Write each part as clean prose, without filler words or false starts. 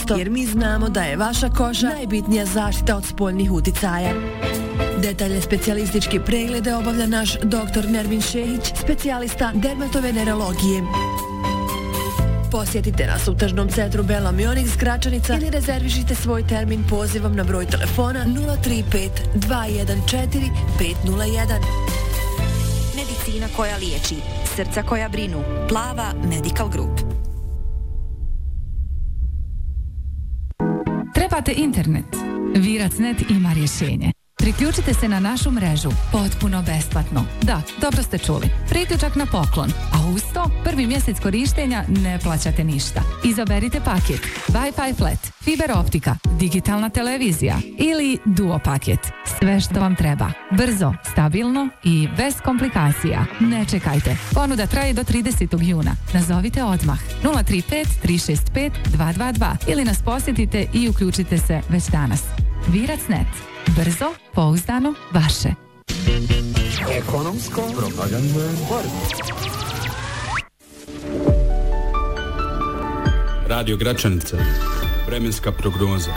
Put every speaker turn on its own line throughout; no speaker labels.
mjesto, jer mi znamo da je vaša koža najbitnija zaštita od spoljnih uticaja. Detaljne specijalističke preglede obavlja naš dr. Nermin Šehić, specijalista dermatovenerologije. Posjetite nas u tržnom centru Bela Mionix Gračanica ili rezervišite svoj termin pozivom na broj telefona 035 214 501.
Medicina koja liječi, srca koja brinu. Plava Medical Group.
Trebate internet? Virac.net ima rješenje. Priključite se na našu mrežu potpuno besplatno. Da, dobro ste čuli. Priključak na poklon. A uz to, prvi mjesec korištenja ne plaćate ništa. Izaberite paket Wi-Fi flat, fiber optika, digitalna televizija ili duo paket. Sve što vam treba. Brzo, stabilno i bez komplikacija. Ne čekajte. Ponuda traje do 30. juna. Nazovite odmah 035 365 222 ili nas posjetite i uključite se već danas. Virac.net. Brzo, pouzdano, vaše.
Ekonomsko propagandno Radio Gračanica. Vremenska prognoza.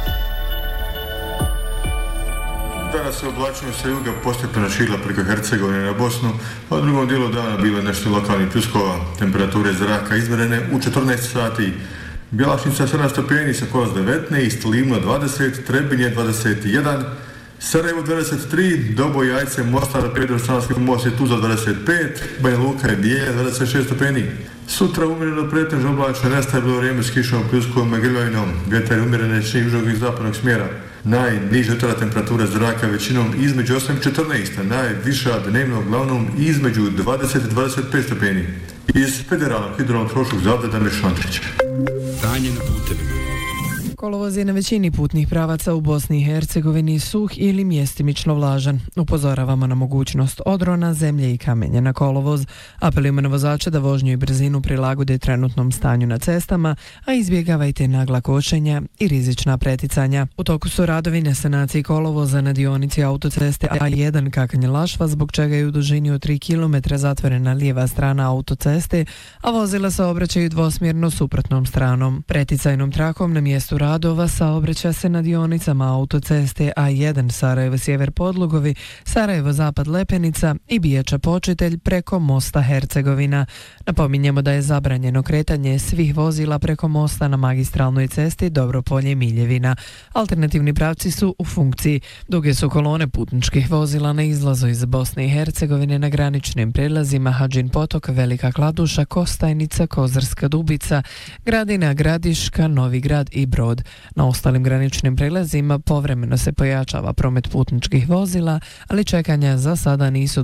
Danas se oblačenje sa juga postepeno širila preko Hercegovine na Bosnu, a u drugom dijelu dana bilo nešto lokalnih pljuskova. Temperature zraka izmjerene u 14 sati. Bjelašnica 7 stepeni, Sokolac 19, Livno 20, Trebinje 21, Sarajevo 23, Doboj, Jajce, Mostar, Pedro, Sanski most i Tuzla 25, Banja Luka i Bijelja 26 stepeni. Sutra umjereno pretežno oblačno, nestabilno vrijeme s kišom, pljuskom i grljovinom, vjetar umjerene čini južnog i zapadnog smjera. Najniža jutarnja temperatura zraka većinom između 8 i 14, a najviša dnevno uglavnom između 20 i 25 stepeni. Iz Federalnog hidrometeorološkog zavoda Damir Šandrić.
Stanje na putevima.
Kolovoz je na većini putnih pravaca u Bosni i Hercegovini suh ili mjestimično vlažan. Upozoravamo na mogućnost odrona, zemlje i kamenja na kolovoz. Apelujemo na vozače da vožnju i brzinu prilagode trenutnom stanju na cestama, a izbjegavajte nagla kočenja i rizična preticanja. U toku su radovi na sanaciji kolovoza na dionici autoceste A1 Kakanje-Lašva, zbog čega je u dužini od 3 km zatvorena lijeva strana autoceste, a vozila saobraćaju dvosmjerno suprotnom stranom. Preticajnom trakom na mjestu radova saobraća se na dionicama autoceste A1 Sarajevo-Sjever Podlugovi, Sarajevo-Zapad Lepenica i Bijača Počitelj preko mosta Hercegovina. Napominjemo da je zabranjeno kretanje svih vozila preko mosta na magistralnoj cesti Dobropolje-Miljevina. Alternativni pravci su u funkciji. Duge su kolone putničkih vozila na izlazu iz Bosne i Hercegovine na graničnim prijelazima Hadžin Potok, Velika Kladuša, Kostajnica, Kozarska Dubica, Gradina, Gradiška, Novi Grad i Brod. Na ostalim graničnim prijelazima povremeno se pojačava promet putničkih vozila, ali čekanja za sada nisu